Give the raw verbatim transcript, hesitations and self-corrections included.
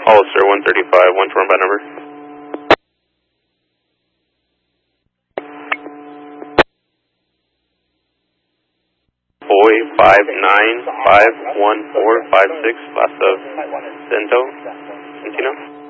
Hollister one thirty-five, one to run by number. Boy five nine five one four five six, last of Cento, Centino.